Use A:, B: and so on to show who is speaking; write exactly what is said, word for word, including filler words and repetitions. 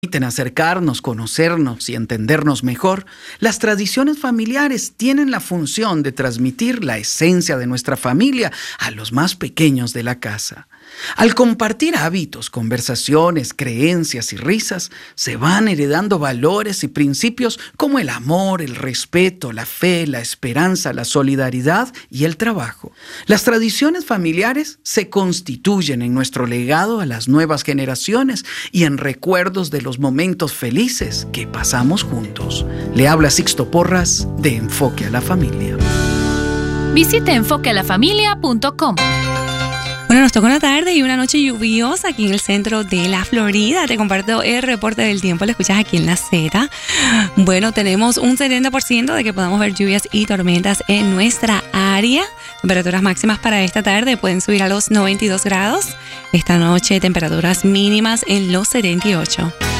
A: permiten acercarnos, conocernos y entendernos mejor, las tradiciones familiares tienen la función de transmitir la esencia de nuestra familia a los más pequeños de la casa. Al compartir hábitos, conversaciones, creencias y risas, se van heredando valores y principios como el amor, el respeto, la fe, la esperanza, la solidaridad y el trabajo. Las tradiciones familiares se constituyen en nuestro legado a las nuevas generaciones y en recuerdos de los momentos felices que pasamos juntos. Le habla Sixto Porras de Enfoque a la Familia.
B: Visite enfoque a la familia punto com.
C: Bueno, nos tocó una tarde y una noche lluviosa aquí en el centro de la Florida. Te comparto el reporte del tiempo, lo escuchas aquí en La Z. Bueno, tenemos un setenta por ciento de que podamos ver lluvias y tormentas en nuestra área. Temperaturas máximas para esta tarde pueden subir a los noventa y dos grados. Esta noche, temperaturas mínimas en los setenta y ocho.